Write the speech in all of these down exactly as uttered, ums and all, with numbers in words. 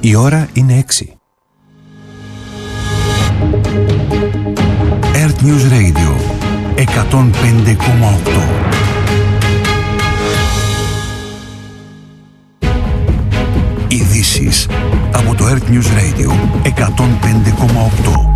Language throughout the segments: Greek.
Η ώρα είναι έξι. Earth News Radio εκατόν πέντε κόμμα οκτώ. Ειδήσεις από το Earth News Radio εκατόν πέντε κόμμα οκτώ.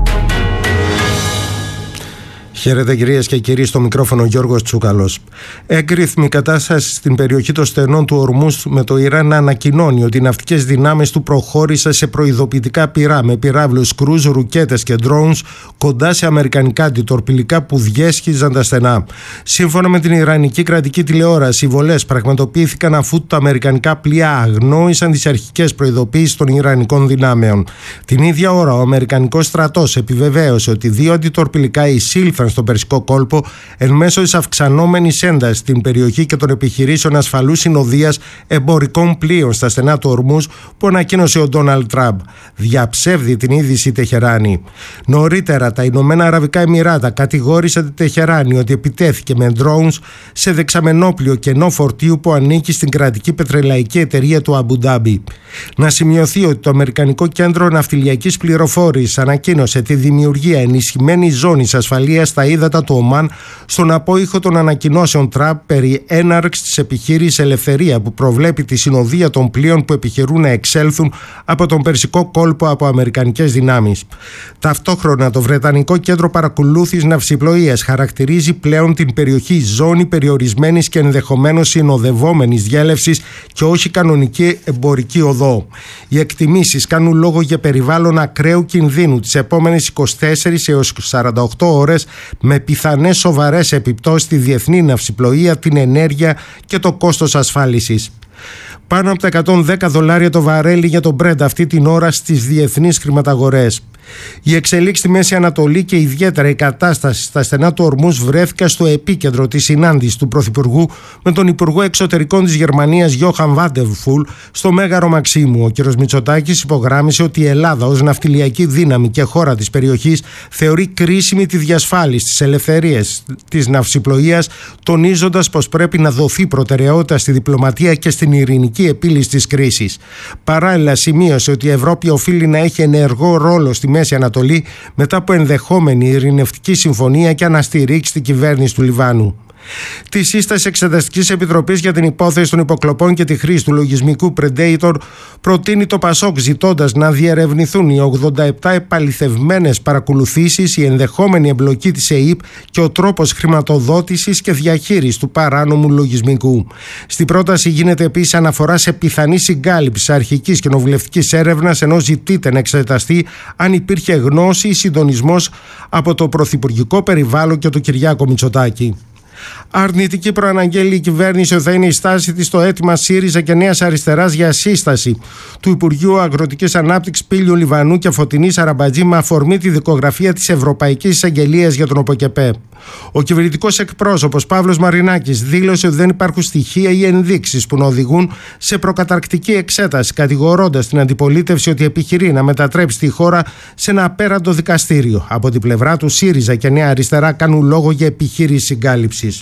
Χαίρετε κυρίες και κύριοι, στο μικρόφωνο Γιώργος Τσούκαλος. Εγκρήθμη κατάσταση στην περιοχή των στενών του Ορμούζ, με το Ιράν να ανακοινώνει ότι οι ναυτικές δυνάμεις του προχώρησαν σε προειδοποιητικά πυρά με πυράβλους, κρούζ, ρουκέτες και drones κοντά σε αμερικανικά αντιτορπιλικά που διέσχιζαν τα στενά. Σύμφωνα με την Ιρανική κρατική τηλεόραση, οι βολές πραγματοποιήθηκαν αφού τα αμερικανικά πλοία αγνόησαν τις αρχικές προειδοποιήσεις των Ιρανικών δυνάμεων. Την ίδια ώρα, ο αμερικανικός στρατός επιβεβαίωσε ότι δύο αντιτορπιλικά εισήλθαν στον Περσικό κόλπο εν μέσω της αυξανόμενης έντασης στην περιοχή και των επιχειρήσεων ασφαλούς συνοδείας εμπορικών πλοίων στα στενά του Ορμούζ που ανακοίνωσε ο Ντόναλντ Τραμπ. Διαψεύδει την είδηση η Τεχεράνη. Νωρίτερα, τα Ηνωμένα Αραβικά Εμιράτα κατηγόρησαν τη Τεχεράνη ότι επιτέθηκε με drones σε δεξαμενόπλιο κενό φορτίου που ανήκει στην κρατική πετρελαϊκή εταιρεία του Αμπουντάμπι. Να σημειωθεί ότι το Αμερικανικό Κέντρο Ναυτιλιακής Πληροφόρησης ανακοίνωσε τη δημιουργία ενισχυμένης ζώνης ασφαλείας στα ύδατα του Ομάν, στον απόϊχο των ανακοινώσεων Τραμπ περί έναρξης της επιχείρησης Ελευθερία, που προβλέπει τη συνοδεία των πλοίων που επιχειρούν να εξέλθουν από τον Περσικό κόλπο από αμερικανικές δυνάμεις. Ταυτόχρονα, το Βρετανικό Κέντρο Παρακολούθησης Ναυσιπλοείας χαρακτηρίζει πλέον την περιοχή ζώνη περιορισμένης και ενδεχομένως συνοδευόμενης διέλευσης και όχι κανονική εμπορική οδό. Οι εκτιμήσεις κάνουν λόγο για περιβάλλον ακραίου κινδύνου τις επόμενες είκοσι τέσσερις έως σαράντα οκτώ ώρες, με πιθανές σοβαρές επιπτώσεις στη διεθνή ναυσιπλοεία, την ενέργεια και το κόστος ασφάλισης. Πάνω από τα εκατόν δέκα δολάρια το βαρέλι για τον Brent αυτή την ώρα στις διεθνείς χρηματαγορές. Η εξελίξη στη Μέση Ανατολή και ιδιαίτερα η κατάσταση στα στενά του Ορμούζ βρέθηκαν στο επίκεντρο της συνάντησης του Πρωθυπουργού με τον Υπουργό Εξωτερικών της Γερμανίας Γιόχαν Βάντερφουλ στο Μέγαρο Μαξίμου. Ο κ. Μητσοτάκης υπογράμμισε ότι η Ελλάδα ως ναυτιλιακή δύναμη και χώρα της περιοχής θεωρεί κρίσιμη τη διασφάλιση της ελευθερίας της ναυσιπλοείας, τονίζοντας πως πρέπει να δοθεί προτεραιότητα στη διπλωματία και στην ειρηνική επίλυση της κρίσης. Παράλληλα, σημείωσε ότι η Ευρώπη οφείλει να έχει ενεργό ρόλο στη Μέση Ανατολή μετά από ενδεχόμενη ειρηνευτική συμφωνία και αναστηρίξει την κυβέρνηση του Λιβάνου. Τη σύσταση Εξεταστικής Επιτροπής για την υπόθεση των υποκλοπών και τη χρήση του λογισμικού Predator προτείνει το Πασόκ, ζητώντας να διερευνηθούν οι ογδόντα επτά επαληθευμένες παρακολουθήσεις, η ενδεχόμενη εμπλοκή της ΕΥΠ και ο τρόπος χρηματοδότησης και διαχείρισης του παράνομου λογισμικού. Στην πρόταση γίνεται επίσης αναφορά σε πιθανή συγκάλυψη αρχικής κοινοβουλευτικής έρευνας, ενώ ζητείται να εξεταστεί αν υπήρχε γνώση ή συντονισμός από το πρωθυπουργικό περιβάλλον και τον Κυριάκο Μητσοτάκη. Αρνητική προαναγγέλει η κυβέρνηση ότι θα είναι η στάση της στο αίτημα ΣΥΡΙΖΑ και Νέας Αριστεράς για σύσταση του Υπουργείου Αγροτικής Ανάπτυξης Πήλιου Λιβανού και Φωτεινής Αραμπατζή με αφορμή τη δικογραφία της Ευρωπαϊκής Εισαγγελίας για τον ΟΠΟΚΕΠΕ. Ο κυβερνητικός εκπρόσωπος Παύλος Μαρινάκης δήλωσε ότι δεν υπάρχουν στοιχεία ή ενδείξεις που να οδηγούν σε προκαταρκτική εξέταση, κατηγορώντας την αντιπολίτευση ότι επιχειρεί να μετατρέψει τη χώρα σε ένα απέραντο δικαστήριο. Από την πλευρά του, ΣΥΡΙΖΑ και Νέα Αριστερά κάνουν λόγο για επιχείρηση συγκάλυψης.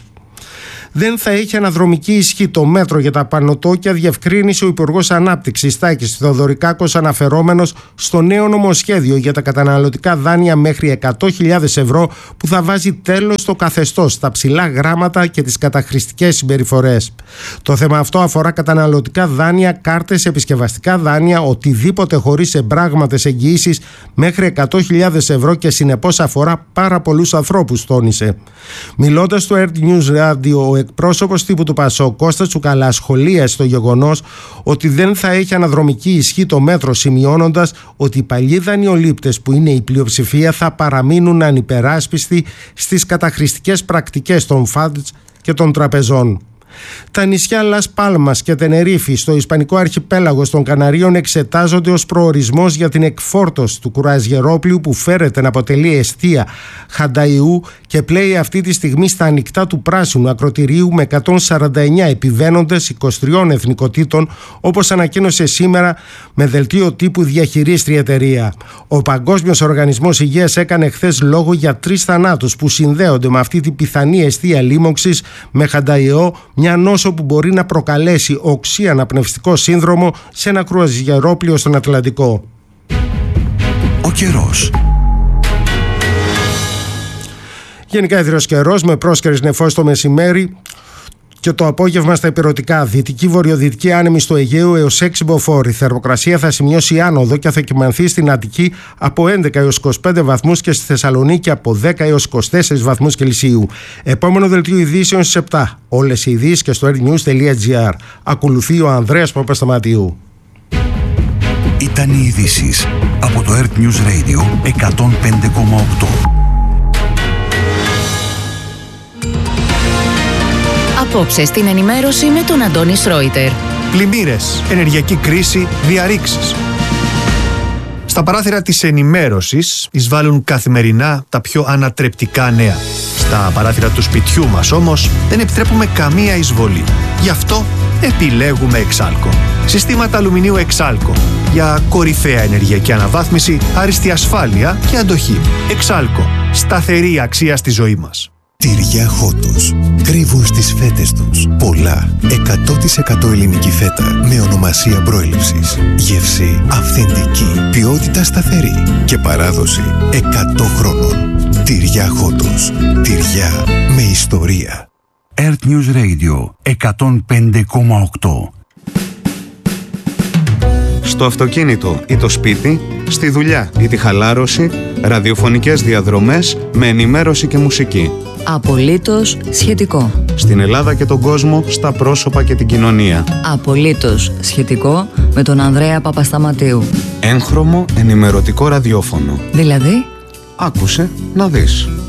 Δεν θα έχει αναδρομική ισχύ το μέτρο για τα πανωτόκια, διευκρίνησε ο Υπουργός Ανάπτυξης Τάκης Θεοδωρικάκος, αναφερόμενος στο νέο νομοσχέδιο για τα καταναλωτικά δάνεια μέχρι εκατό χιλιάδες ευρώ που θα βάζει τέλος στο καθεστώς, στα ψηλά γράμματα και τις καταχρηστικές συμπεριφορές. Το θέμα αυτό αφορά καταναλωτικά δάνεια, κάρτες, επισκευαστικά δάνεια, οτιδήποτε χωρίς εμπράγματες εγγυήσεις μέχρι εκατό χιλιάδες ευρώ και συνεπώς αφορά πάρα πολλούς ανθρώπους, τόνισε. Μιλώντας στο Earth News Radio, ο εκπρόσωπος τύπου του Πασόκ, Κώστας Τσουκαλάς, σχολίασε το γεγονός ότι δεν θα έχει αναδρομική ισχύ το μέτρο, σημειώνοντας ότι οι παλιοί δανειολήπτες, που είναι η πλειοψηφία, θα παραμείνουν ανυπεράσπιστοι στις καταχρηστικές πρακτικές των φαντς και των τραπεζών. Τα νησιά Λας Πάλμας και Τενερίφη στο ισπανικό αρχιπέλαγος των Καναρίων εξετάζονται ως προορισμός για την εκφόρτωση του κουραζιερόπλοιου που φέρεται να αποτελεί εστία Χανταϊού και πλέει αυτή τη στιγμή στα ανοιχτά του πράσινου ακροτηρίου με εκατόν σαράντα εννέα επιβαίνοντες είκοσι τριών εθνικοτήτων, όπως ανακοίνωσε σήμερα με δελτίο τύπου διαχειρίστρια εταιρεία. Ο Παγκόσμιος Οργανισμός Υγείας έκανε χθες λόγο για τρεις θανάτους που συνδέονται με αυτή την πιθανή εστία λίμωξης με Χανταϊό, μια μια νόσο που μπορεί να προκαλέσει οξύ αναπνευστικό σύνδρομο σε ένα κρουαζιερόπλοιο στον Ατλαντικό. Ο καιρός. Γενικά ιδρύος καιρός με πρόσκαιρες νεφώσεις το μεσημέρι και το απόγευμα στα ηπειρωτικά. Δυτική βορειοδυτική άνεμη στο Αιγαίο έως έξι μποφόρ. Η θερμοκρασία θα σημειώσει άνοδο και θα κυμανθεί στην Αττική από έντεκα έως είκοσι πέντε βαθμούς και στη Θεσσαλονίκη από δέκα έως είκοσι τέσσερις βαθμούς Κελσίου. Επόμενο δελτίο ειδήσεων στις επτά. Όλες οι ειδήσεις και στο airnews τελεία gr. Ακολουθεί ο Ανδρέας Παπασταματίου. Ήταν οι ειδήσεις από το Earth News Radio εκατόν πέντε κόμμα οκτώ. Απόψε στην ενημέρωση με τον Αντώνη Σρόιτερ. Πλημμύρες, ενεργειακή κρίση, διαρρήξεις. Στα παράθυρα της ενημέρωσης εισβάλλουν καθημερινά τα πιο ανατρεπτικά νέα. Στα παράθυρα του σπιτιού μας όμως δεν επιτρέπουμε καμία εισβολή. Γι' αυτό επιλέγουμε Εξάλκο. Συστήματα αλουμινίου Εξάλκο για κορυφαία ενεργειακή αναβάθμιση, άριστη ασφάλεια και αντοχή. Εξάλκο. Σταθερή αξία στη ζωή μας. Τυριά Χότος. Κρύβουν στις φέτες τους πολλά. εκατό τοις εκατό ελληνική φέτα με ονομασία προέλευσης. Γεύση αυθεντική. Ποιότητα σταθερή. Και παράδοση εκατό χρόνων. Τυριά Χότος. Τυριά με ιστορία. Earth News Radio εκατόν πέντε κόμμα οκτώ. Στο αυτοκίνητο ή το σπίτι, στη δουλειά ή τη χαλάρωση, ραδιοφωνικές διαδρομές με ενημέρωση και μουσική. Απολύτως σχετικό. Στην Ελλάδα και τον κόσμο, στα πρόσωπα και την κοινωνία. Απολύτως σχετικό με τον Ανδρέα Παπασταματίου. Έγχρωμο ενημερωτικό ραδιόφωνο. Δηλαδή, άκουσε να δεις.